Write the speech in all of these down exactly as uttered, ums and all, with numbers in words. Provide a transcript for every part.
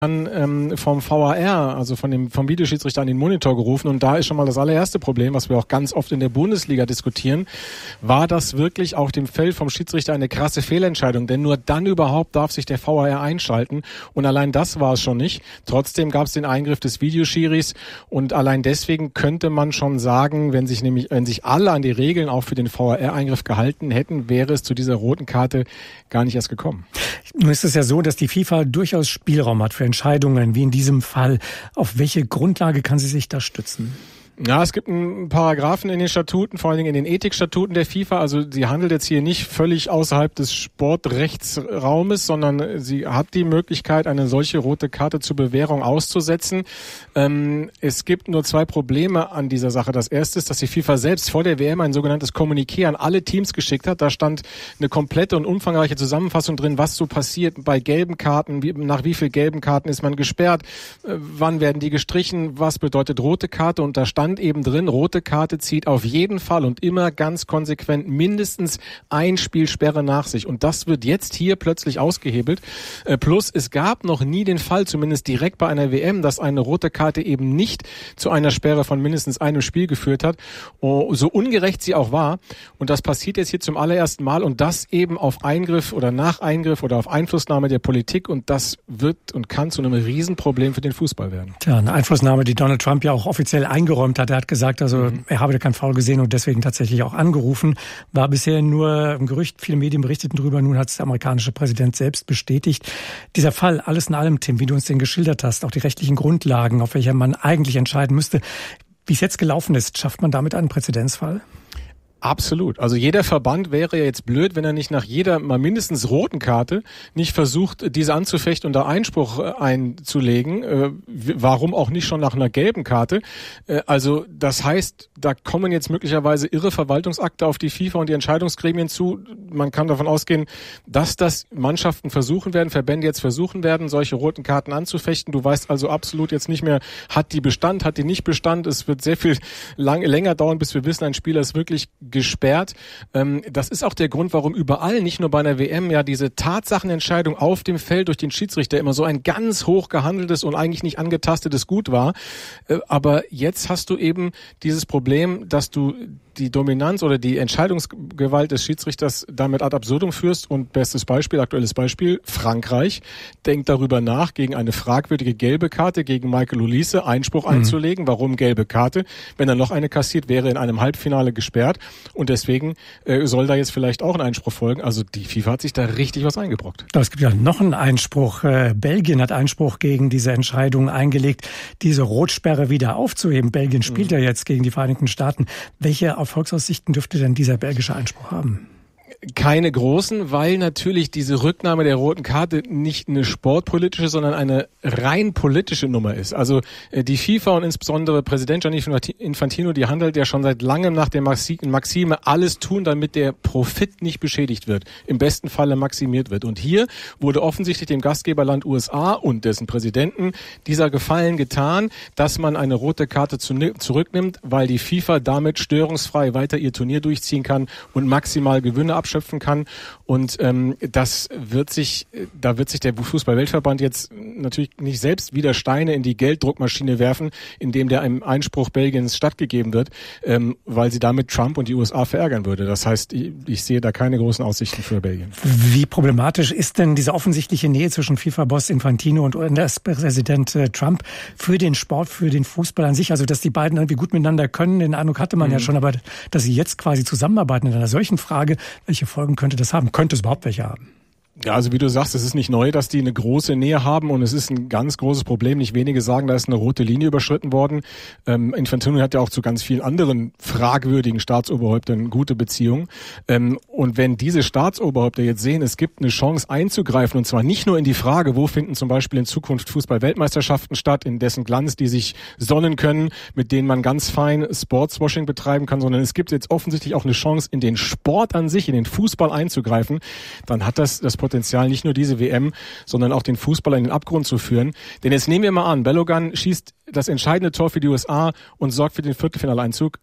Ähm, vom V A R, also von dem vom Videoschiedsrichter an den Monitor gerufen, und da ist schon mal das allererste Problem, was wir auch ganz oft in der Bundesliga diskutieren: War das wirklich auf dem Feld vom Schiedsrichter eine krasse Fehlentscheidung? Denn nur dann überhaupt darf sich der V A R einschalten, und allein das war es schon nicht. Trotzdem gab es den Eingriff des Videoschiris, und allein deswegen könnte man schon sagen, wenn sich nämlich wenn sich alle an die Regeln auch für den V A R-Eingriff gehalten hätten, wäre es zu dieser roten Karte gar nicht erst gekommen. Nun ist es ja so, dass die FIFA durchaus Spielraum hat für Entscheidungen, wie in diesem Fall. Auf welche Grundlage kann sie sich da stützen? Ja, es gibt einen Paragraphen in den Statuten, vor allen Dingen in den Ethikstatuten der FIFA. Also sie handelt jetzt hier nicht völlig außerhalb des Sportrechtsraumes, sondern sie hat die Möglichkeit, eine solche rote Karte zur Bewährung auszusetzen. Ähm, es gibt nur zwei Probleme an dieser Sache. Das erste ist, dass die FIFA selbst vor der W M ein sogenanntes Kommuniqué an alle Teams geschickt hat. Da stand eine komplette und umfangreiche Zusammenfassung drin, was so passiert bei gelben Karten, wie, nach wie viel gelben Karten ist man gesperrt, äh, wann werden die gestrichen, was bedeutet rote Karte, und da stand eben drin, rote Karte zieht auf jeden Fall und immer ganz konsequent mindestens ein Spielsperre nach sich. Und das wird jetzt hier plötzlich ausgehebelt. Äh, plus, es gab noch nie den Fall, zumindest direkt bei einer W M, dass eine rote Karte eben nicht zu einer Sperre von mindestens einem Spiel geführt hat. Oh, so ungerecht sie auch war. Und das passiert jetzt hier zum allerersten Mal, und das eben auf Eingriff oder nach Eingriff oder auf Einflussnahme der Politik. Und das wird und kann zu einem Riesenproblem für den Fußball werden. Tja, eine Einflussnahme, die Donald Trump ja auch offiziell eingeräumt hat. Er hat gesagt, also mhm. er habe keinen Foul gesehen und deswegen tatsächlich auch angerufen. War bisher nur ein Gerücht, viele Medien berichteten drüber. Nun hat es der amerikanische Präsident selbst bestätigt. Dieser Fall, alles in allem, Tim, wie du uns den geschildert hast, auch die rechtlichen Grundlagen, auf welche man eigentlich entscheiden müsste. Wie es jetzt gelaufen ist, schafft man damit einen Präzedenzfall? Absolut. Also jeder Verband wäre ja jetzt blöd, wenn er nicht nach jeder mal mindestens roten Karte nicht versucht, diese anzufechten und da Einspruch einzulegen. Äh, warum auch nicht schon nach einer gelben Karte? Äh, also das heißt, da kommen jetzt möglicherweise irre Verwaltungsakte auf die FIFA und die Entscheidungsgremien zu. Man kann davon ausgehen, dass das Mannschaften versuchen werden, Verbände jetzt versuchen werden, solche roten Karten anzufechten. Du weißt also absolut jetzt nicht mehr, hat die Bestand, hat die nicht Bestand. Es wird sehr viel lang, länger dauern, bis wir wissen, ein Spieler ist wirklich gesperrt. Ähm, das ist auch der Grund, warum überall, nicht nur bei einer W M, ja diese Tatsachenentscheidung auf dem Feld durch den Schiedsrichter immer so ein ganz hoch gehandeltes und eigentlich nicht angetastetes Gut war. Äh, aber jetzt hast du eben dieses Problem, dass du die Dominanz oder die Entscheidungsgewalt des Schiedsrichters damit ad absurdum führst. Und bestes Beispiel, aktuelles Beispiel, Frankreich denkt darüber nach, gegen eine fragwürdige gelbe Karte gegen Michael Olise Einspruch mhm. einzulegen. Warum gelbe Karte? Wenn er noch eine kassiert, wäre in einem Halbfinale gesperrt. Und deswegen äh, soll da jetzt vielleicht auch ein Einspruch folgen. Also die FIFA hat sich da richtig was eingebrockt. Aber es gibt ja noch einen Einspruch. Äh, Belgien hat Einspruch gegen diese Entscheidung eingelegt, diese Rotsperre wieder aufzuheben. Belgien spielt mhm. ja jetzt gegen die Vereinigten Staaten. Welche Erfolgsaussichten dürfte denn dieser belgische Einspruch haben? Keine großen, weil natürlich diese Rücknahme der roten Karte nicht eine sportpolitische, sondern eine rein politische Nummer ist. Also die FIFA und insbesondere Präsident Gianni Infantino, die handelt ja schon seit langem nach der Maxime, alles tun, damit der Profit nicht beschädigt wird, im besten Falle maximiert wird. Und hier wurde offensichtlich dem Gastgeberland U S A und dessen Präsidenten dieser Gefallen getan, dass man eine rote Karte zurücknimmt, weil die FIFA damit störungsfrei weiter ihr Turnier durchziehen kann und maximal Gewinne abschöpfen kann. Und ähm, das wird sich, da wird sich der Fußball-Weltverband jetzt natürlich nicht selbst wieder Steine in die Gelddruckmaschine werfen, indem der einem Einspruch Belgiens stattgegeben wird, ähm, weil sie damit Trump und die U S A verärgern würde. Das heißt, ich, ich sehe da keine großen Aussichten für Belgien. Wie problematisch ist denn diese offensichtliche Nähe zwischen FIFA-Boss Infantino und U S-Präsident Trump für den Sport, für den Fußball an sich? Also, dass die beiden irgendwie gut miteinander können, den Eindruck hatte man mhm. ja schon, aber dass sie jetzt quasi zusammenarbeiten in einer solchen Frage, welche Folgen könnte das haben? Könnte es überhaupt welche haben? Ja, also wie du sagst, es ist nicht neu, dass die eine große Nähe haben, und es ist ein ganz großes Problem. Nicht wenige sagen, da ist eine rote Linie überschritten worden. Ähm, Infantino hat ja auch zu ganz vielen anderen fragwürdigen Staatsoberhäuptern gute Beziehungen. Ähm, und wenn diese Staatsoberhäupter jetzt sehen, es gibt eine Chance einzugreifen, und zwar nicht nur in die Frage, wo finden zum Beispiel in Zukunft Fußball-Weltmeisterschaften statt, in dessen Glanz die sich sonnen können, mit denen man ganz fein Sportswashing betreiben kann, sondern es gibt jetzt offensichtlich auch eine Chance, in den Sport an sich, in den Fußball einzugreifen, dann hat das das Potenzial, nicht nur diese W M, sondern auch den Fußball in den Abgrund zu führen. Denn jetzt nehmen wir mal an, Bellogan schießt das entscheidende Tor für die U S A und sorgt für den Viertelfinaleinzug.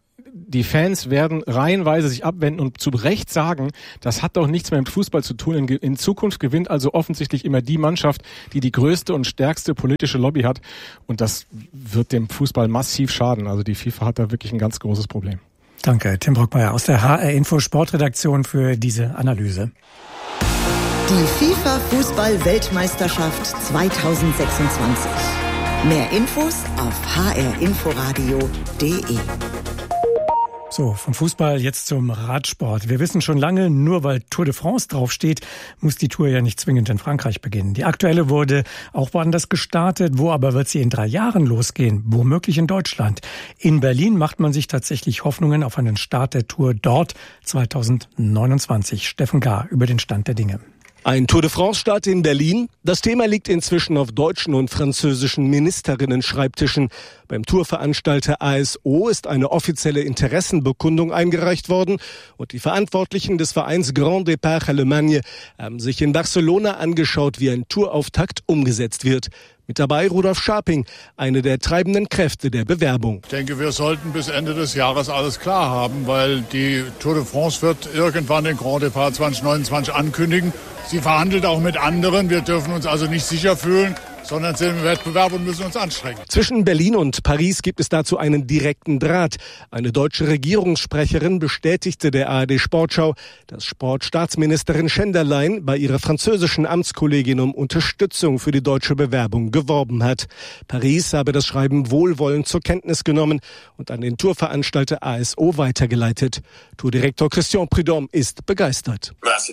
die Fans werden reihenweise sich abwenden und zu Recht sagen, das hat doch nichts mehr mit Fußball zu tun. In, in Zukunft gewinnt also offensichtlich immer die Mannschaft, die die größte und stärkste politische Lobby hat. Und das wird dem Fußball massiv schaden. Also die FIFA hat da wirklich ein ganz großes Problem. Danke, Tim Brockmeier aus der H R Info Sportredaktion für diese Analyse. Die FIFA-Fußball-Weltmeisterschaft zweitausendsechsundzwanzig. Mehr Infos auf h r inforadio punkt d e. So, vom Fußball jetzt zum Radsport. Wir wissen schon lange, nur weil Tour de France draufsteht, muss die Tour ja nicht zwingend in Frankreich beginnen. Die aktuelle wurde auch woanders gestartet. Wo aber wird sie in drei Jahren losgehen? Womöglich in Deutschland. In Berlin macht man sich tatsächlich Hoffnungen auf einen Start der Tour dort zweitausendneunundzwanzig. Steffen Gahr über den Stand der Dinge. Ein Tour de France-Start in Berlin. Das Thema liegt inzwischen auf deutschen und französischen Ministerinnen-Schreibtischen. Beim Tourveranstalter A S O ist eine offizielle Interessenbekundung eingereicht worden und die Verantwortlichen des Vereins Grand Départ Allemagne haben sich in Barcelona angeschaut, wie ein Tourauftakt umgesetzt wird. Mit dabei Rudolf Scharping, eine der treibenden Kräfte der Bewerbung. Ich denke, wir sollten bis Ende des Jahres alles klar haben, weil die Tour de France wird irgendwann den Grand Départ zweitausendneunundzwanzig ankündigen. Sie verhandelt auch mit anderen. Wir dürfen uns also nicht sicher fühlen, sondern sind im Wettbewerb und müssen uns anstrengen. Zwischen Berlin und Paris gibt es dazu einen direkten Draht. Eine deutsche Regierungssprecherin bestätigte der A R D Sportschau, dass Sportstaatsministerin Schenderlein bei ihrer französischen Amtskollegin um Unterstützung für die deutsche Bewerbung geworben hat. Paris habe das Schreiben wohlwollend zur Kenntnis genommen und an den Tourveranstalter A S O weitergeleitet. Tourdirektor Christian Prudhomme ist begeistert.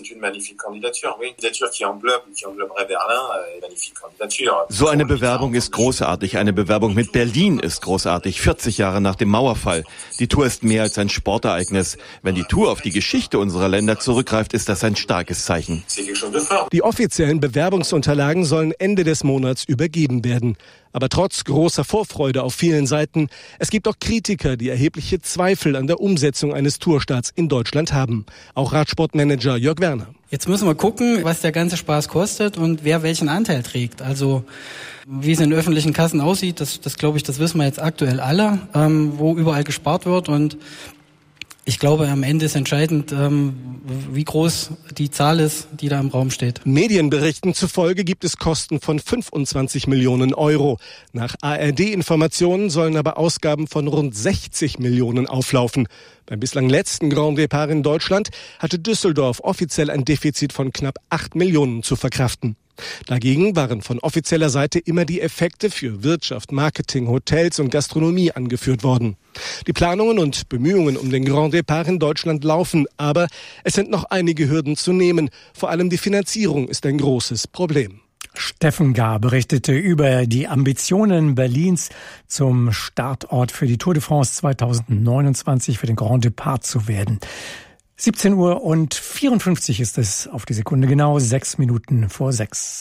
So eine Bewerbung ist großartig. Eine Bewerbung mit Berlin ist großartig. vierzig Jahre nach dem Mauerfall. Die Tour ist mehr als ein Sportereignis. Wenn die Tour auf die Geschichte unserer Länder zurückgreift, ist das ein starkes Zeichen. Die offiziellen Bewerbungsunterlagen sollen Ende des Monats übergeben werden. Aber trotz großer Vorfreude auf vielen Seiten, es gibt auch Kritiker, die erhebliche Zweifel an der Umsetzung eines Tourstarts in Deutschland haben. Auch Radsportmanager Jörg Werner. Jetzt müssen wir gucken, was der ganze Spaß kostet und wer welchen Anteil trägt. Also wie es in den öffentlichen Kassen aussieht, das, das glaube ich, das wissen wir jetzt aktuell alle, ähm, wo überall gespart wird. Und ich glaube, am Ende ist entscheidend, ähm, wie groß die Zahl ist, die da im Raum steht. Medienberichten zufolge gibt es Kosten von fünfundzwanzig Millionen Euro. Nach A R D-Informationen sollen aber Ausgaben von rund sechzig Millionen auflaufen. Beim bislang letzten Grand Départ in Deutschland hatte Düsseldorf offiziell ein Defizit von knapp acht Millionen zu verkraften. Dagegen waren von offizieller Seite immer die Effekte für Wirtschaft, Marketing, Hotels und Gastronomie angeführt worden. Die Planungen und Bemühungen um den Grand Départ in Deutschland laufen, aber es sind noch einige Hürden zu nehmen. Vor allem die Finanzierung ist ein großes Problem. Steffen Gahr berichtete über die Ambitionen Berlins zum Startort für die Tour de France zweitausendneunundzwanzig, für den Grand Départ zu werden. siebzehn Uhr und vierundfünfzig ist es auf die Sekunde genau, sechs Minuten vor sechs.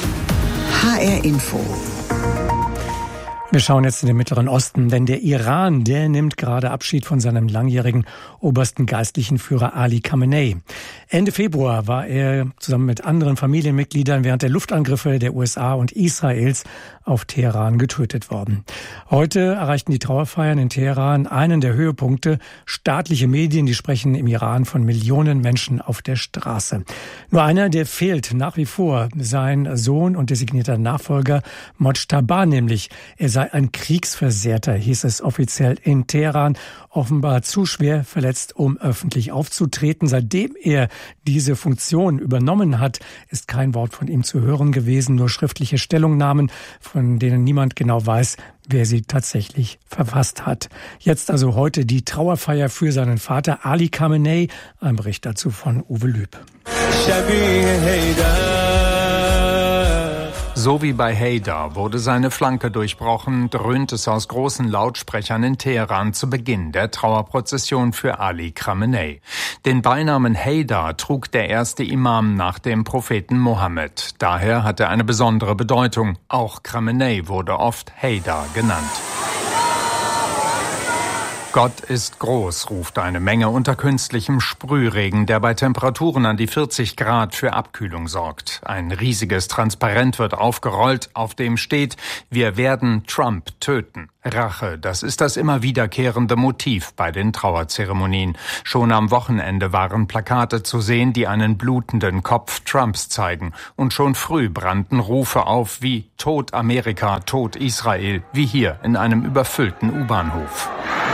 H R Info. Wir schauen jetzt in den Mittleren Osten, denn der Iran, der nimmt gerade Abschied von seinem langjährigen obersten geistlichen Führer Ali Khamenei. Ende Februar war er zusammen mit anderen Familienmitgliedern während der Luftangriffe der U S A und Israels auf Teheran getötet worden. Heute erreichten die Trauerfeiern in Teheran einen der Höhepunkte. Staatliche Medien, die sprechen im Iran von Millionen Menschen auf der Straße. Nur einer, der fehlt nach wie vor, sein Sohn und designierter Nachfolger Mojtaba nämlich. Er sei ein Kriegsversehrter, hieß es offiziell in Teheran, offenbar zu schwer verletzt, um öffentlich aufzutreten. Seitdem er diese Funktion übernommen hat, ist kein Wort von ihm zu hören gewesen, nur schriftliche Stellungnahmen, von denen niemand genau weiß, wer sie tatsächlich verfasst hat. Jetzt also heute die Trauerfeier für seinen Vater Ali Khamenei. Ein Bericht dazu von Uwe Lüb. So wie bei Haydar wurde seine Flanke durchbrochen, dröhnt es aus großen Lautsprechern in Teheran zu Beginn der Trauerprozession für Ali Khamenei. Den Beinamen Haydar trug der erste Imam nach dem Propheten Mohammed. Daher hat er eine besondere Bedeutung. Auch Khamenei wurde oft Haydar genannt. Gott ist groß, ruft eine Menge unter künstlichem Sprühregen, der bei Temperaturen an die vierzig Grad für Abkühlung sorgt. Ein riesiges Transparent wird aufgerollt, auf dem steht: Wir werden Trump töten. Rache, das ist das immer wiederkehrende Motiv bei den Trauerzeremonien. Schon am Wochenende waren Plakate zu sehen, die einen blutenden Kopf Trumps zeigen. Und schon früh brannten Rufe auf wie Tod Amerika, Tod Israel, wie hier in einem überfüllten U-Bahnhof.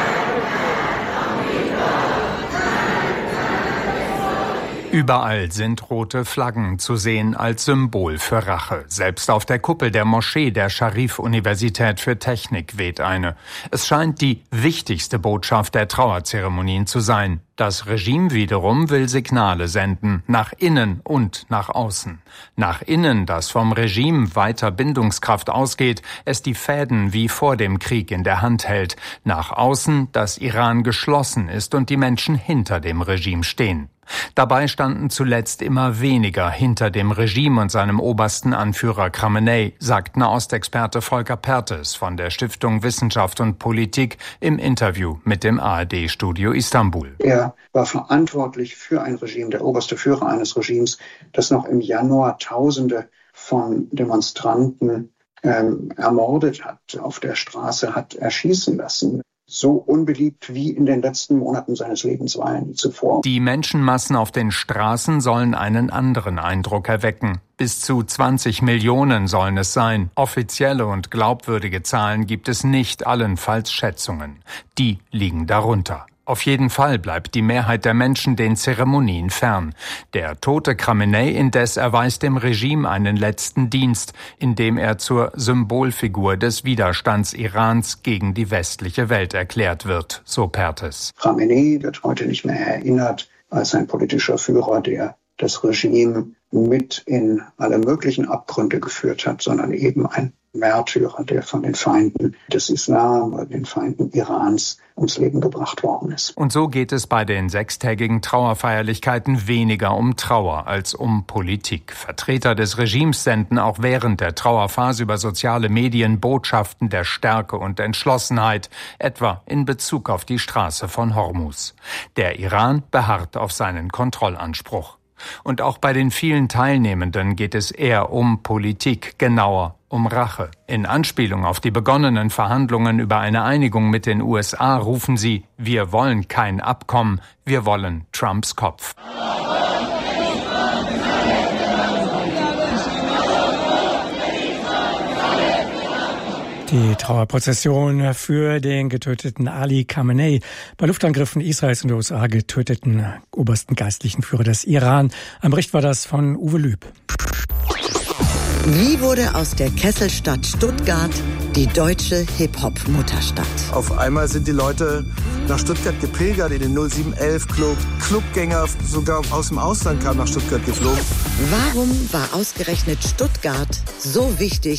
Überall sind rote Flaggen zu sehen als Symbol für Rache. Selbst auf der Kuppel der Moschee der Scharif-Universität für Technik weht eine. Es scheint die wichtigste Botschaft der Trauerzeremonien zu sein. Das Regime wiederum will Signale senden, nach innen und nach außen. Nach innen, das vom Regime weiter Bindungskraft ausgeht, es die Fäden wie vor dem Krieg in der Hand hält. Nach außen, dass Iran geschlossen ist und die Menschen hinter dem Regime stehen. Dabei standen zuletzt immer weniger hinter dem Regime und seinem obersten Anführer Khamenei, sagt Nahostexperte Volker Perthes von der Stiftung Wissenschaft und Politik im Interview mit dem A R D-Studio Istanbul. Er war verantwortlich für ein Regime, der oberste Führer eines Regimes, das noch im Januar Tausende von Demonstranten ähm, ermordet hat, auf der Straße hat erschießen lassen. So unbeliebt wie in den letzten Monaten seines Lebens war er nie zuvor. Die Menschenmassen auf den Straßen sollen einen anderen Eindruck erwecken. Bis zu zwanzig Millionen sollen es sein. Offizielle und glaubwürdige Zahlen gibt es nicht, allenfalls Schätzungen. Die liegen darunter. Auf jeden Fall bleibt die Mehrheit der Menschen den Zeremonien fern. Der tote Khamenei indes erweist dem Regime einen letzten Dienst, indem er zur Symbolfigur des Widerstands Irans gegen die westliche Welt erklärt wird, so Perthes. Khamenei wird heute nicht mehr erinnert als ein politischer Führer, der das Regime mit in alle möglichen Abgründe geführt hat, sondern eben ein Märtyrer, der von den Feinden des Islam oder den Feinden Irans ums Leben gebracht worden ist. Und so geht es bei den sechstägigen Trauerfeierlichkeiten weniger um Trauer als um Politik. Vertreter des Regimes senden auch während der Trauerphase über soziale Medien Botschaften der Stärke und Entschlossenheit, etwa in Bezug auf die Straße von Hormuz. Der Iran beharrt auf seinen Kontrollanspruch. Und auch bei den vielen Teilnehmenden geht es eher um Politik, genauer um Rache. In Anspielung auf die begonnenen Verhandlungen über eine Einigung mit den U S A rufen sie: Wir wollen kein Abkommen, wir wollen Trumps Kopf. Die Trauerprozession für den getöteten Ali Khamenei, bei Luftangriffen Israels und der U S A getöteten obersten geistlichen Führer des Iran. Ein Bericht war das von Uwe Lüb. Wie wurde aus der Kesselstadt Stuttgart die deutsche Hip-Hop-Mutterstadt? Auf einmal sind die Leute nach Stuttgart gepilgert in den null sieben elf Club. Clubgänger sogar aus dem Ausland kamen nach Stuttgart geflogen. Warum war ausgerechnet Stuttgart so wichtig